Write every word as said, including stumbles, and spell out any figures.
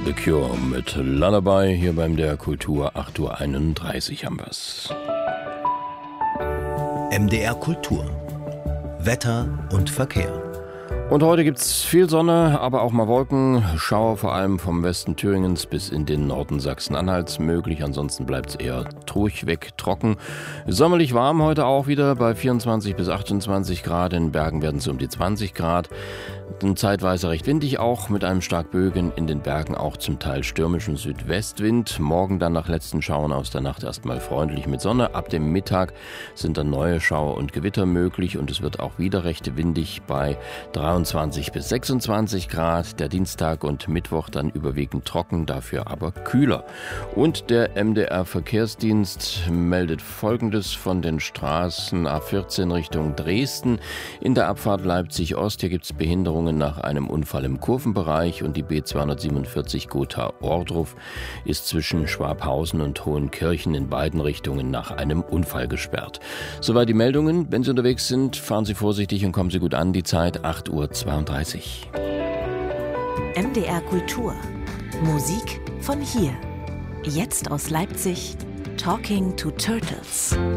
The Cure mit Lullaby hier beim M D R Kultur. acht Uhr einunddreißig haben wir's. M D R Kultur. Wetter und Verkehr. Und heute gibt's viel Sonne, aber auch mal Wolken. Schauer vor allem vom Westen Thüringens bis in den Norden Sachsen-Anhalts möglich. Ansonsten bleibt's eher durchweg trocken. Sommerlich warm heute auch wieder bei vierundzwanzig bis achtundzwanzig Grad. In Bergen werden es um die zwanzig Grad. Dann zeitweise recht windig auch, mit einem stark Bögen, in den Bergen auch zum Teil stürmischen Südwestwind. Morgen dann nach letzten Schauern aus der Nacht erstmal freundlich mit Sonne. Ab dem Mittag sind dann neue Schauer und Gewitter möglich und es wird auch wieder recht windig bei dreiundzwanzig bis sechsundzwanzig Grad. Der Dienstag und Mittwoch dann überwiegend trocken, dafür aber kühler. Und der M D R Verkehrsdienst meldet Folgendes von den Straßen A vierzehn Richtung Dresden. In der Abfahrt Leipzig-Ost, hier gibt es Behinderungen nach einem Unfall im Kurvenbereich und die B zweihundertsiebenundvierzig Gotha-Ohrdruf ist zwischen Schwabhausen und Hohenkirchen in beiden Richtungen nach einem Unfall gesperrt. Soweit die Meldungen. Wenn Sie unterwegs sind, fahren Sie vorsichtig und kommen Sie gut an. Die Zeit acht Uhr zweiunddreißig. M D R Kultur. Musik von hier. Jetzt aus Leipzig. Talking to Turtles.